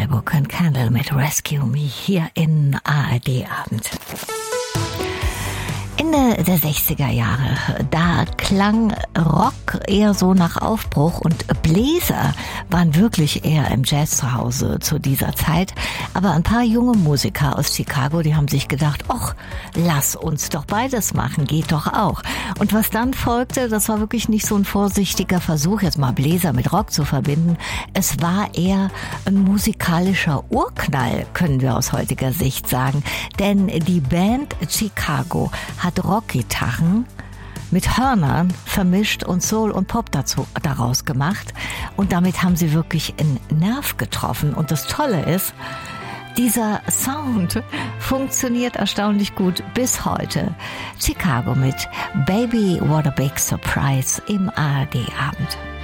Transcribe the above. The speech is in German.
Book and Candle mit Rescue Me hier in ARD Abend. Ende der 60er Jahre, da klang Rock eher so nach Aufbruch und Bläser waren wirklich eher im Jazz zu Hause zu dieser Zeit. Aber ein paar junge Musiker aus Chicago, die haben sich gedacht, ach, lass uns doch beides machen, geht doch auch. Und was dann folgte, das war wirklich nicht so ein vorsichtiger Versuch, jetzt mal Bläser mit Rock zu verbinden. Es war eher ein musikalischer Urknall, können wir aus heutiger Sicht sagen. Denn die Band Chicago hat Rockgitarren mit Hörnern vermischt und Soul und Pop daraus gemacht. Und damit haben sie wirklich einen Nerv getroffen. Und das Tolle ist, dieser Sound funktioniert erstaunlich gut bis heute. Chicago mit Baby What a Big Surprise im ARD Abend.